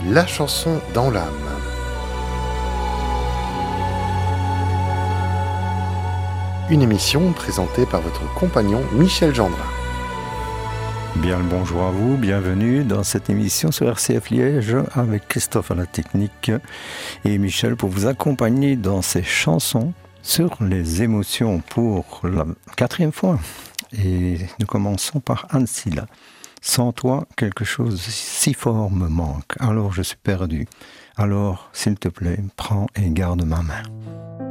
La chanson dans l'âme. Une émission présentée par votre compagnon Michel Gendrin. Bien le bonjour à vous, bienvenue dans cette émission sur RCF Liège avec Christophe à la technique et Michel pour vous accompagner dans ces chansons sur les émotions pour la 4e fois. Et nous commençons par Anne-Silla. Sans toi, quelque chose si fort me manque, alors je suis perdu. Alors, s'il te plaît, prends et garde ma main.